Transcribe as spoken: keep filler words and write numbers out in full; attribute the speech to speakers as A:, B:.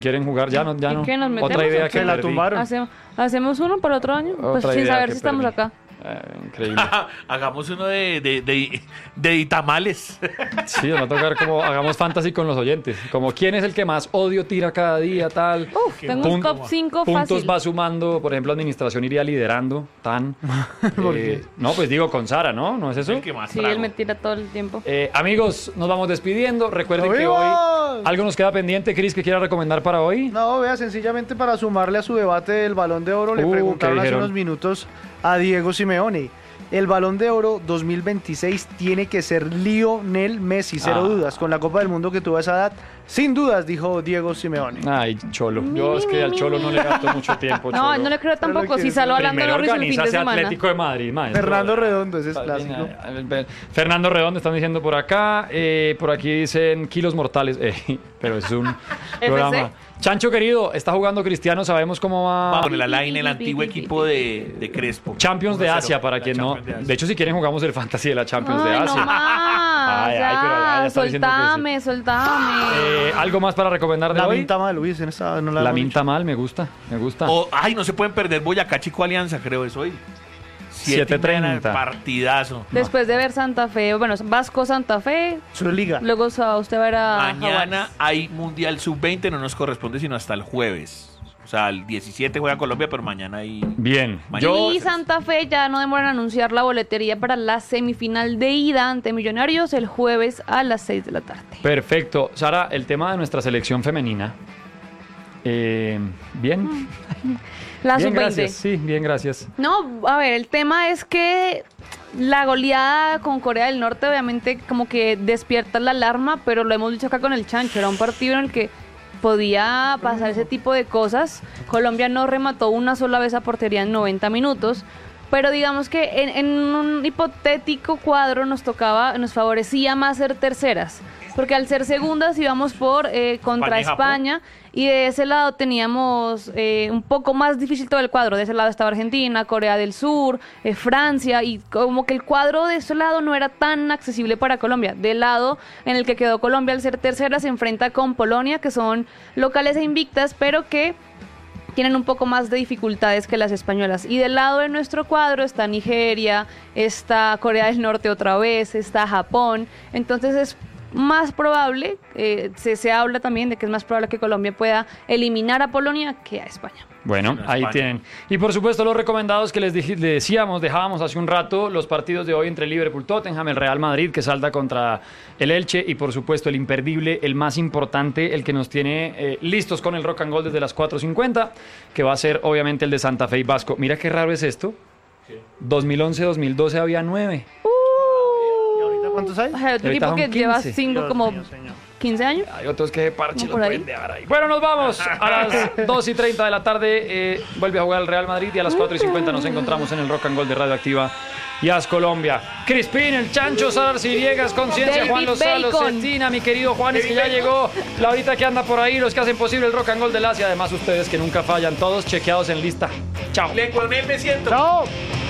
A: quieren jugar, ya no, ya
B: ¿Y
A: no.
B: qué, nos metemos
A: Otra idea
B: o
A: que
B: qué?
C: la
A: perdí.
C: tumbaron.
B: Hacemos, hacemos uno para otro año, pues
A: Otra
B: sin
A: idea
B: saber
A: que
B: si estamos
A: perdí.
B: acá.
A: Eh, increíble.
D: Hagamos uno de, de, de, de itamales.
A: Sí, nos va a tocar como hagamos fantasy con los oyentes. Como quién es el que más odio tira cada día, tal.
B: Uf, tengo un
A: Pun-
B: top cinco
A: Puntos
B: fácil.
A: va sumando, por ejemplo, administración iría liderando, tan.
C: ¿Por
A: Eh, no, pues digo con Sara, ¿no? ¿No es eso?
D: El que más
B: Sí,
D: trago.
B: él me tira todo el tiempo.
A: Eh, amigos, nos vamos despidiendo. Recuerden que hoy
C: ¡Vivos!
A: algo nos queda pendiente. Cris, ¿qué quiera recomendar para hoy?
C: No, vea, sencillamente para sumarle a su debate del Balón de Oro, le
A: Uh,
C: preguntaron
A: ¿qué
C: hace
A: dijeron?
C: unos minutos a Diego Simeone. El Balón de Oro dos mil veintiséis tiene que ser Lionel Messi, cero
A: Ah.
C: dudas. Con la Copa del Mundo que tuvo a esa edad, sin dudas, dijo Diego Simeone.
A: Ay, Cholo. Yo es que al Cholo no le gasto mucho tiempo.
B: No,
A: Cholo.
B: no le creo
C: Pero
B: tampoco.
C: que
B: Si
C: es
B: saló a
C: el
B: Lando
A: Primero
B: Norris el fin
A: organiza
B: de
A: ese
B: semana.
A: Atlético de Madrid, maestro.
C: Fernando Redondo, ese es clásico.
A: Fernando Redondo están diciendo por acá. eh, por aquí dicen kilos mortales. eh, pero es un programa. Chancho querido, está jugando Cristiano. Sabemos cómo va.
D: Vamos a poner la line, el antiguo equipo de, de Crespo.
A: Champions de
D: uno cero,
A: Asia, para
D: la
A: quien no.
D: Champions de Asia.
A: De hecho, si quieren, jugamos el Fantasy de la Champions de
B: Ay, no
A: Asia.
B: más.
A: Ay, ay, pero ya- ya
B: ya,
A: está diciendo que sí.
B: soltame, soltame.
A: Eh, ¿Algo más para recomendar de
C: La
A: hoy?
C: minta mal, Luis, en esta no la
A: La
C: hemos
A: minta
C: dicho.
A: mal, me gusta, me gusta.
D: O, ay, no se pueden perder Boyacá Chico Alianza, creo es hoy.
A: siete treinta.
D: Partidazo.
B: Después de ver Santa Fe, bueno, Vasco Santa Fe,
C: Su liga.
B: luego sa- usted va a ir a
D: Mañana
B: Jaguares.
D: hay Mundial sub veinte, no nos corresponde sino hasta el jueves. O sea, el diecisiete juega Colombia, pero mañana hay...
A: Bien.
D: Mañana.
A: Yo,
B: Y Santa Fe ya no demoran en anunciar la boletería para la semifinal de ida ante Millonarios el jueves a las seis de la tarde.
A: perfecto. Sara, el tema de nuestra selección femenina. Eh, bien.
B: La
A: bien,
B: sub veinte.
A: gracias. Sí, bien, gracias.
B: No, a ver, el tema es que la goleada con Corea del Norte obviamente como que despierta la alarma, pero lo hemos dicho acá con el Chancho, era un partido en el que podía pasar ese tipo de cosas. Colombia no remató una sola vez a portería en noventa minutos, pero digamos que en, en un hipotético cuadro nos tocaba, nos favorecía más ser terceras, porque al ser segundas íbamos por eh, contra
D: España y Japón.
B: España, y de ese lado teníamos eh, un poco más difícil todo el cuadro. De ese lado estaba Argentina, Corea del Sur, eh, Francia, y como que el cuadro de ese lado no era tan accesible para Colombia. Del lado en el que quedó Colombia al ser tercera se enfrenta con Polonia, que son locales e invictas, pero que tienen un poco más de dificultades que las españolas. Y del lado de nuestro cuadro está Nigeria, está Corea del Norte otra vez, está Japón. Entonces es más probable, eh, se, se habla también de que es más probable que Colombia pueda eliminar a Polonia que a España.
A: Bueno,
D: Bueno,
A: ahí
D: España.
A: tienen. Y por supuesto los recomendados que les dij- le decíamos, dejábamos hace un rato, los partidos de hoy entre Liverpool, Tottenham, el Real Madrid que salta contra el Elche y por supuesto el imperdible, el más importante, el que nos tiene eh, listos con el Rock and Roll desde las cuatro cincuenta, que va a ser obviamente el de Santa Fe y Vasco. Mira qué raro es esto. dos mil once dos mil doce había nueve.
C: ¿Y ahorita cuántos hay?
B: O sea, otro
A: ahorita
B: equipo que
A: son
B: lleva
A: quince.
B: cinco,
C: Dios
B: como
C: mío, señor.
B: quince años.
A: Hay otros que de parche
B: ¿No
A: los
B: por ahí?
A: pueden dejar ahí. Bueno, nos vamos. A las dos y treinta de la tarde eh, vuelve a jugar el Real Madrid y a las cuatro y cincuenta nos encontramos en el Rock and Roll de Radioactiva y As Colombia. Crispín, el Chancho, Sara Arcillegas, Conciencia,
B: David
A: Juan Lozano,
B: Bacon.
A: Cetina, mi querido Juanes, que ya llegó, Laurita que anda por ahí, los que hacen posible el Rock and Roll del Asia, además ustedes que nunca fallan, todos chequeados en lista. Chao.
D: Le con él me siento.
C: ¡Chao!